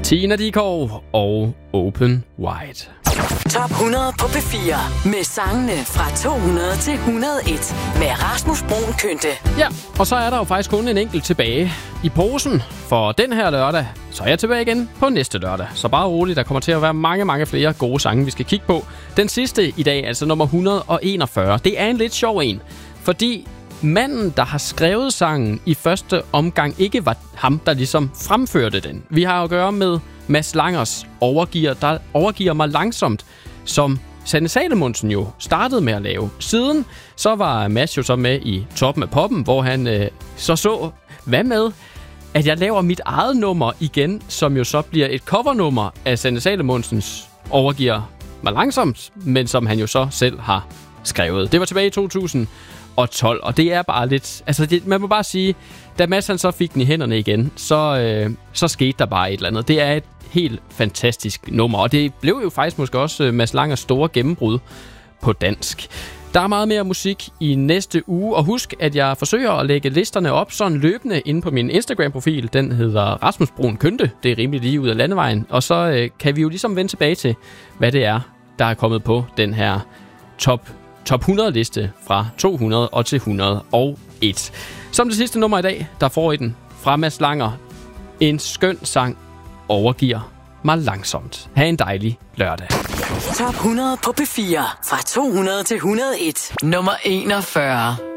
Tina Dickow og Open Wide. Top 100 på P4 med sangene fra 200 til 101 med Rasmus Bruun Kynte. Ja, og så er der jo faktisk kun en enkelt tilbage i posen for den her lørdag. Så er jeg tilbage igen på næste lørdag. Så bare roligt, der kommer til at være mange flere gode sange, vi skal kigge på. Den sidste i dag, altså nummer 141, det er en lidt sjov en. Fordi manden, der har skrevet sangen i første omgang, ikke var ham, der ligesom fremførte den. Vi har at gøre med Mads Langers overgiver mig langsomt, som Sanne Salomonsen jo startede med at lave. Siden så var Mads jo så med i Toppen af Poppen, hvor han så hvad med, at jeg laver mit eget nummer igen, som jo så bliver et covernummer af Sanne Salomonsens overgiver mig langsomt, men som han jo så selv har skrevet. Det var tilbage i 2012, og det er bare lidt... Altså, man må bare sige, da Mads han så fik den i hænderne igen, så skete der bare et eller andet. Det er et helt fantastisk nummer, og det blev jo faktisk måske også Mads Langers store gennembrud på dansk. Der er meget mere musik i næste uge, og husk, at jeg forsøger at lægge listerne op sådan løbende inde på min Instagram-profil. Den hedder Rasmus Bruun Kynte. Det er rimelig lige ud af landevejen. Og så kan vi jo ligesom vende tilbage til, hvad det er, der er kommet på den her top 100-liste fra 200 og til 101. Som det sidste nummer i dag, der får I den fra Mads Langer. En skøn sang overgiver mig langsomt. Ha' en dejlig lørdag. Top 100 på P4 fra 200 til 101. Nummer 41.